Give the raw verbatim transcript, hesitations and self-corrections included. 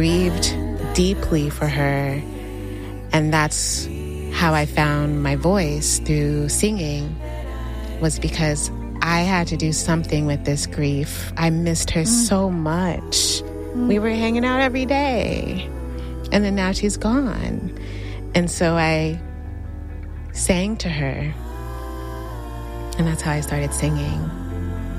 grieved deeply for her, and that's how I found my voice through singing, was because I had to do something with this grief. I missed her mm. so much. Mm. We were hanging out every day, and then now she's gone. And so I sang to her, and that's how I started singing.